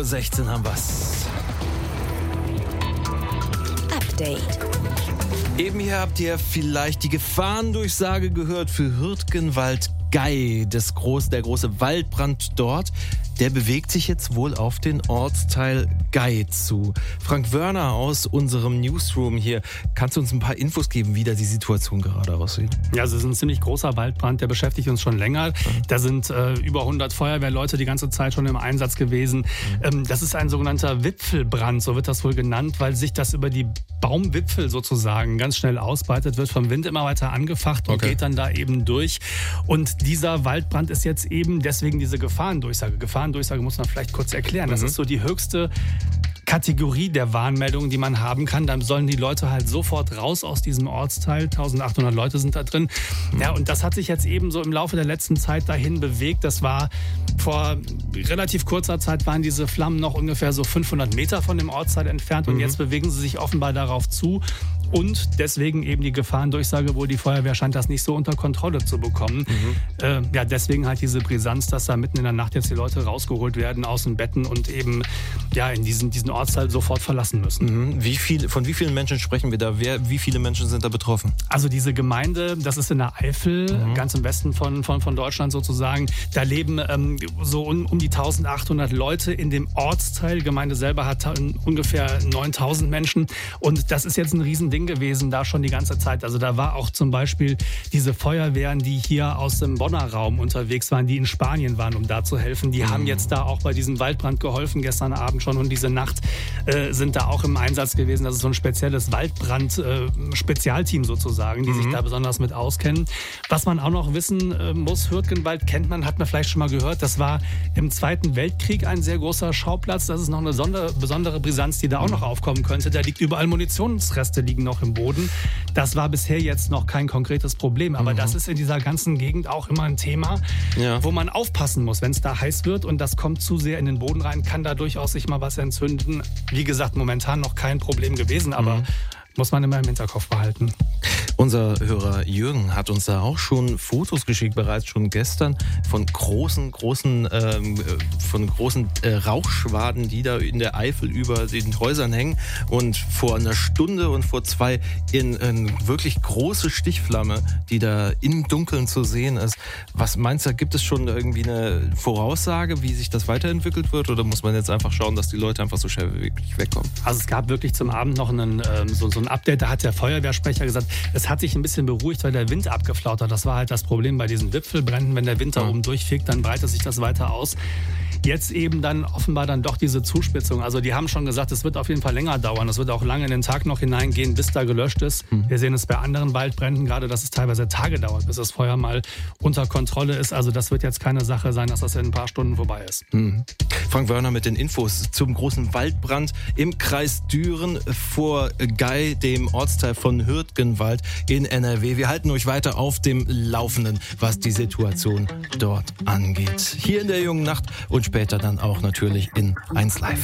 8:16 Uhr haben wir's. Update. Eben hier habt ihr vielleicht die Gefahrendurchsage gehört für Hürtgenwald-Gey. Der große Waldbrand dort, der bewegt sich jetzt wohl auf den Ortsteil Gey zu. Frank Wörner aus unserem Newsroom hier, kannst du uns ein paar Infos geben, wie da die Situation gerade aussieht? Ja, es ist ein ziemlich großer Waldbrand, der beschäftigt uns schon länger. Da sind über 100 Feuerwehrleute die ganze Zeit schon im Einsatz gewesen. Das ist ein sogenannter Wipfelbrand, so wird das wohl genannt, weil sich das über die Baumwipfel sozusagen ganz schnell ausbreitet, wird vom Wind immer weiter angefacht und geht dann da eben durch. Und dieser Waldbrand ist jetzt eben deswegen diese Gefahrendurchsage. Gefahrendurchsage muss man vielleicht kurz erklären. Das ist so die höchste Kategorie der Warnmeldungen, die man haben kann. Dann sollen die Leute halt sofort raus aus diesem Ortsteil. 1800 Leute sind da drin. Ja, und das hat sich jetzt eben so im Laufe der letzten Zeit dahin bewegt. Das war vor relativ kurzer Zeit, waren diese Flammen noch ungefähr so 500 Meter von dem Ortsteil entfernt. Und jetzt bewegen sie sich offenbar darauf zu. Und deswegen eben die Gefahrendurchsage, wohl die Feuerwehr scheint das nicht so unter Kontrolle zu bekommen. Ja, deswegen halt diese Brisanz, dass da mitten in der Nacht jetzt die Leute rausgeholt werden aus den Betten und eben ja in diesen Ortsteil sofort verlassen müssen. Von wie vielen Menschen sprechen wir da? Wie viele Menschen sind da betroffen? Also diese Gemeinde, das ist in der Eifel, ganz im Westen von Deutschland sozusagen. Da leben so um die 1800 Leute in dem Ortsteil. Die Gemeinde selber hat ungefähr 9000 Menschen. Und das ist jetzt ein Riesending gewesen, da schon die ganze Zeit. Also da war auch zum Beispiel diese Feuerwehren, die hier aus dem Bonner Raum unterwegs waren, die in Spanien waren, um da zu helfen. Die haben jetzt da auch bei diesem Waldbrand geholfen, gestern Abend schon. Und diese Nacht sind da auch im Einsatz gewesen. Das ist so ein spezielles Waldbrand-Spezialteam sozusagen, die sich da besonders mit auskennen. Was man auch noch wissen muss, Hürtgenwald kennt man, hat man vielleicht schon mal gehört, das war im Zweiten Weltkrieg ein sehr großer Schauplatz. Das ist noch eine besondere Brisanz, die da auch noch aufkommen könnte. Da liegt überall Munitionsreste, liegen noch im Boden. Das war bisher jetzt noch kein konkretes Problem, aber das ist in dieser ganzen Gegend auch immer ein Thema, wo man aufpassen muss, wenn es da heiß wird und das kommt zu sehr in den Boden rein, kann da durchaus sich mal was entzünden. Wie gesagt, momentan noch kein Problem gewesen, aber muss man immer im Hinterkopf behalten. Unser Hörer Jürgen hat uns da auch schon Fotos geschickt, bereits schon gestern, von großen Rauchschwaden, die da in der Eifel über den Häusern hängen. Und vor einer Stunde und vor 2 in wirklich große Stichflamme, die da im Dunkeln zu sehen ist. Was meinst du, gibt es schon irgendwie eine Voraussage, wie sich das weiterentwickelt wird? Oder muss man jetzt einfach schauen, dass die Leute einfach so schnell wie möglich wegkommen? Also es gab wirklich zum Abend noch so ein Update, da hat der Feuerwehrsprecher gesagt, es hat sich ein bisschen beruhigt, weil der Wind abgeflaut hat. Das war halt das Problem bei diesen Wipfelbränden. Wenn der Wind da oben durchfegt, dann breitet sich das weiter aus. Jetzt eben dann offenbar dann doch diese Zuspitzung. Also die haben schon gesagt, es wird auf jeden Fall länger dauern. Es wird auch lange in den Tag noch hineingehen, bis da gelöscht ist. Wir sehen es bei anderen Waldbränden gerade, dass es teilweise Tage dauert, bis das Feuer mal unter Kontrolle ist. Also das wird jetzt keine Sache sein, dass das in ein paar Stunden vorbei ist. Frank Wörner mit den Infos zum großen Waldbrand im Kreis Düren vor Gey, dem Ortsteil von Hürtgenwald in NRW. Wir halten euch weiter auf dem Laufenden, was die Situation dort angeht. Hier in der Jungen Nacht und später dann auch natürlich in 1 Live.